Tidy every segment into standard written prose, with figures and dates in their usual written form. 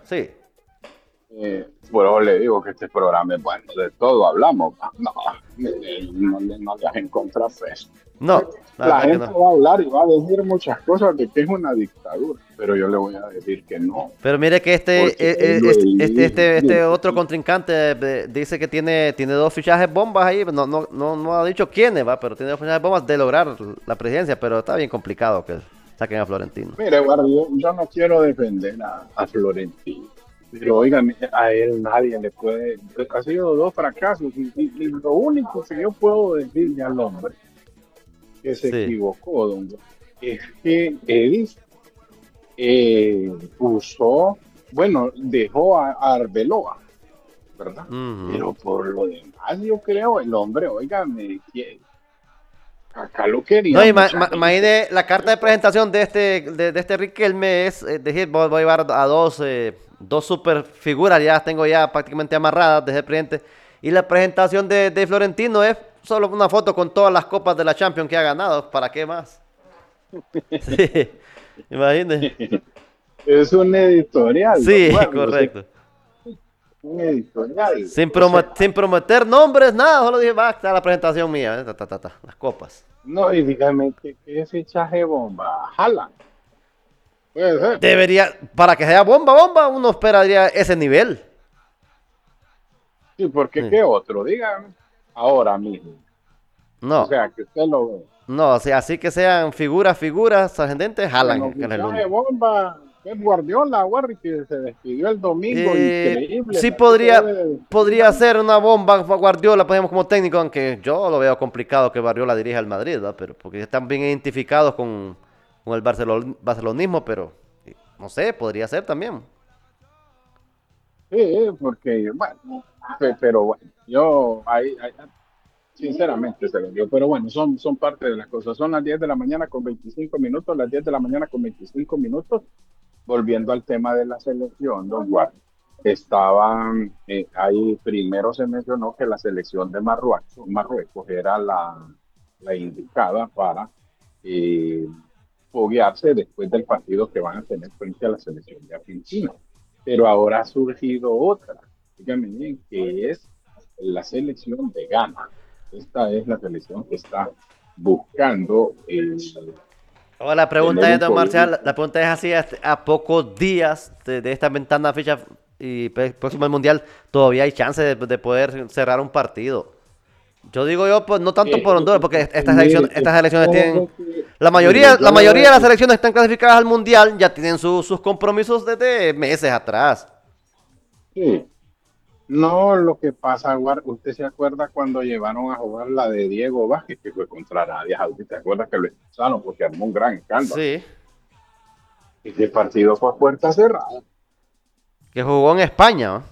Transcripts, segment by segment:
Sí. Por eso le digo que este programa es bueno, de todo hablamos. No, no le hacen contrapeso. No, la La verdad que gente no. va a hablar y va a decir muchas cosas de que es una dictadura, pero yo le voy a decir que no, Pero mire que porque él lo elige. este Mire, otro contrincante dice que tiene dos fichajes bombas ahí. No ha dicho quiénes, va, pero tiene dos fichajes bombas de lograr la presidencia. Pero está bien complicado que saquen a Florentino. mire, Eduardo, yo no quiero defender a Florentino, pero oigan, a él nadie le puede. Ha sido dos fracasos y lo único que yo puedo decirle al hombre que se Sí. equivocó, don, es que él usó, bueno, dejó a Arbeloa, ¿verdad? Ujú. Pero por lo demás, yo creo, el hombre, oiga, acá lo No, quería mucha gente. imagine la carta de presentación de este Riquelme es decir, voy a llevar a dos super figuras, ya tengo ya prácticamente amarradas desde el presidente. Y la presentación de Florentino es solo una foto con todas las copas de la Champions que ha ganado. ¿Para qué más? Sí, imagínese. Es un editorial, don Sí, Juan, o sea, correcto. un editorial. Sin, O sea, sin prometer nombres, nada, solo dije, va, está la presentación mía, las copas. no, y dígame que fichaje bomba, jala, puede ser. Debería, para que sea bomba, uno esperaría ese nivel. Sí, porque Sí. qué otro, dígame, ahora mismo. O No, sea, que usted lo ve. no, o sea, así que sean figuras ascendentes, Bueno, jalan, que es el fichaje único. bomba, Pep Guardiola, Warri, que se despidió el domingo, increíble, Sí así se debe de despedir podría alguien. ser una bomba Guardiola, podemos como técnico, aunque yo lo veo complicado que Guardiola dirija al Madrid, ¿verdad? Pero porque están bien identificados con el barcelonismo, pero no sé, podría ser también. Sí, porque, bueno, pero bueno, yo sinceramente se lo digo, pero bueno, son parte de las cosas. Son las 10 de la mañana con 25 minutos, las 10 de la mañana con 25 minutos. Volviendo al tema de la selección, don Juan, estaban, ahí primero se mencionó que la selección de Marruecos era la indicada para eh, foguearse después del partido que van a tener frente a la selección de Argentina. Pero ahora ha surgido otra, dígame bien, que es la selección de Ghana. Esta es la selección que está buscando Ahora la tener pregunta es, un don poder. Marcial, la pregunta es así, a pocos días de esta ventana ficha y próximo al Mundial, todavía hay chance de poder cerrar un partido. Yo, pues no tanto por Honduras, porque Mire, estas elecciones tienen, mire, yo la le voy mayoría a de las decir, selecciones están clasificadas al Mundial, ya tienen sus compromisos desde meses atrás. sí, no lo que pasa, usted se acuerda cuando llevaron a jugar la de Diego Vázquez, que fue contra Arabia Saudita, ¿se acuerda que lo expulsaron porque armó un gran escándalo? Sí, Ese partido fue a puerta cerrada. que jugó en España, ¿no?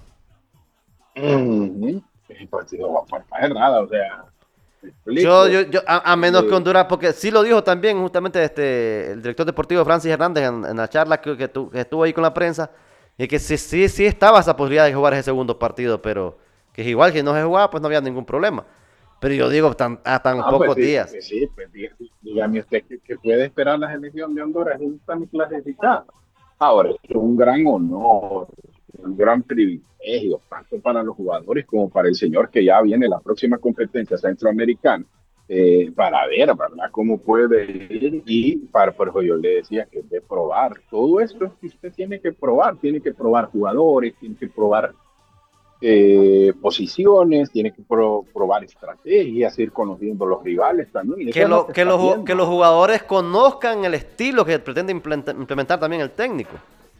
Ujú. Ese partido fue a puerta cerrada, o sea, me explico. A menos que Eh, Honduras, porque sí lo dijo también justamente el director deportivo Francis Hernández en la charla que estuvo ahí con la prensa, y que sí estaba esa posibilidad de jugar ese segundo partido, pero que es igual que no se jugaba, pues no había ningún problema. Pero yo digo, a tan pues pocos sí, días. pues sí, pues dígame usted que puede esperar la selección de Honduras, ellos están clasificados. Ahora, es un gran honor, un gran privilegio, tanto para los jugadores como para el señor que ya viene la próxima competencia centroamericana, para ver, ¿verdad?, cómo puede ir y por eso yo le decía que de probar. Todo esto es que usted tiene que probar jugadores, tiene que probar posiciones, tiene que probar estrategias, ir conociendo los rivales también, y eso es lo que está Que haciendo. los jugadores conozcan el estilo que pretende implementar también el técnico.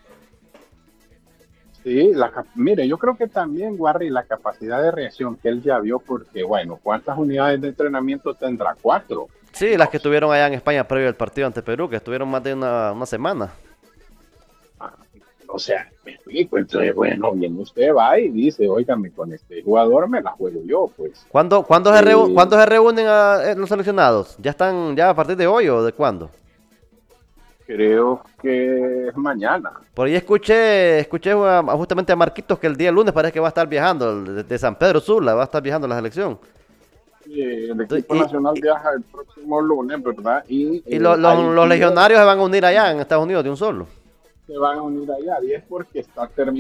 Sí, mire, yo creo que también, Warry, la capacidad de reacción que él ya vio, porque bueno, ¿cuántas unidades de entrenamiento tendrá? Cuatro, Sí, las que dos. estuvieron allá en España previo al partido ante Perú, que estuvieron más de una semana. Ah, o sea, me explico, entonces, bueno, bien, usted va y dice, óigame, con este jugador me la juego yo, pues. ¿Cuándo Eh, se reúnen los seleccionados? ¿Ya están ya a partir de hoy o de cuándo? creo que es mañana. Por ahí escuché justamente a Marquitos que el día lunes parece que va a estar viajando de San Pedro Sula, va a estar viajando a la selección. El Entonces, equipo nacional viaja el próximo lunes, ¿verdad? Y hay los 10 legionarios se van a unir allá en Estados Unidos de un solo. se van a unir allá, 10 porque está terminando